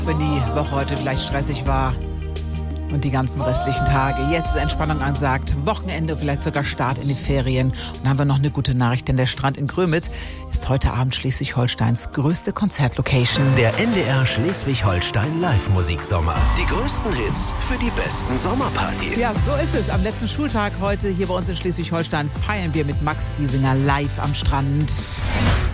Wenn die Woche heute vielleicht stressig war und die ganzen restlichen Tage. Jetzt ist Entspannung angesagt, Wochenende, vielleicht sogar Start in die Ferien. Und dann haben wir noch eine gute Nachricht, denn der Strand in Grömitz ist heute Abend Schleswig-Holsteins größte Konzertlocation. Der NDR Schleswig-Holstein Live-Musiksommer. Die größten Hits für die besten Sommerpartys. Ja, so ist es. Am letzten Schultag heute hier bei uns in Schleswig-Holstein feiern wir mit Max Giesinger live am Strand.